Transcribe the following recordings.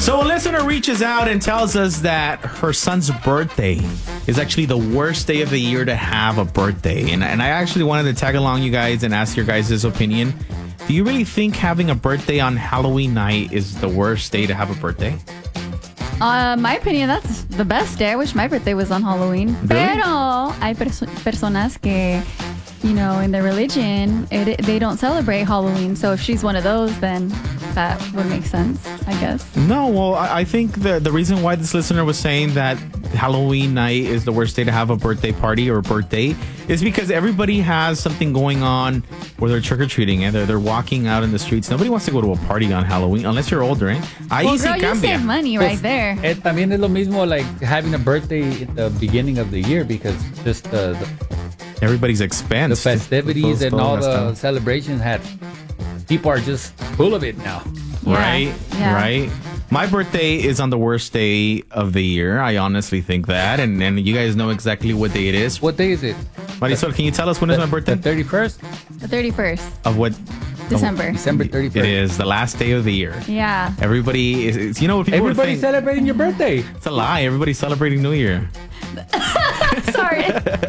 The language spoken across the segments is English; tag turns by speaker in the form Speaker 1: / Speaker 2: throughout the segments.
Speaker 1: So a listener reaches out and tells us that her son's birthday is actually the worst day of the year to have a birthday. And I actually wanted to tag along you guys and ask your guys' opinion. Do you really think having a birthday on Halloween night is the worst day to have a birthday?
Speaker 2: My opinion, that's the best day. I wish my birthday was on Halloween.
Speaker 1: Really?
Speaker 2: Pero hay personas que, you know, in their religion, they don't celebrate Halloween. So if she's one of those, then that would make sense, I guess.
Speaker 1: No, well, I think the reason why this listener was saying that Halloween night is the worst day to have a birthday party or a birthday is because everybody has something going on where they're trick-or-treating and they're walking out in the streets. Nobody wants to go to a party on Halloween unless you're older, eh?
Speaker 2: Well, girl, you save money right there.
Speaker 3: También es lo mismo like having a birthday at the beginning of the year because just
Speaker 1: everybody's expense.
Speaker 3: The festivities and all the celebrations people are just full of it now.
Speaker 1: Right?
Speaker 2: Yeah.
Speaker 1: Right? My birthday is on the worst day of the year. I honestly think that. And you guys know exactly what day it is.
Speaker 3: What day is it?
Speaker 1: Marisol, can you tell us when is my birthday?
Speaker 3: The 31st?
Speaker 2: The 31st.
Speaker 1: Of what?
Speaker 2: December.
Speaker 3: December 31st.
Speaker 1: It is the last day of the year.
Speaker 2: Yeah.
Speaker 1: Everybody is, you know what people
Speaker 3: Everybody's
Speaker 1: are saying?
Speaker 3: celebrating your birthday.
Speaker 1: It's a lie. Everybody's celebrating New Year.
Speaker 2: Sorry.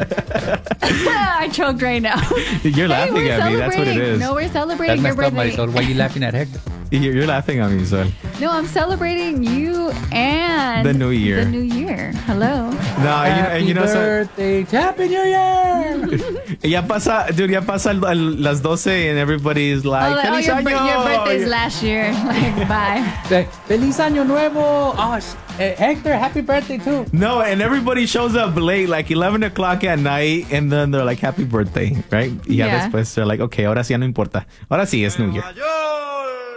Speaker 2: I choked right now.
Speaker 1: You're laughing at me. That's what it is.
Speaker 2: No, we're celebrating
Speaker 3: That's
Speaker 2: your
Speaker 3: messed up,
Speaker 2: birthday.
Speaker 3: Marisol. Why are you laughing at Hector?
Speaker 1: You're laughing at me, Sol.
Speaker 2: No, I'm celebrating you and
Speaker 1: The New Year.
Speaker 2: The New Year. Hello.
Speaker 1: No,
Speaker 3: Happy
Speaker 1: you know, so,
Speaker 3: birthday. Happy New Year.
Speaker 1: ya pasa las 12 and everybody's like, Feliz
Speaker 2: your
Speaker 1: año!
Speaker 2: birthday's last year. Like, bye.
Speaker 3: Feliz Año Nuevo. Oh, Hector, happy birthday too.
Speaker 1: No, and everybody shows up late, like 11 o'clock at night, and then they're like, happy birthday, right? Y ya
Speaker 2: Yeah.
Speaker 1: después they're like, okay, ahora sí ya no importa. Ahora sí es New Year.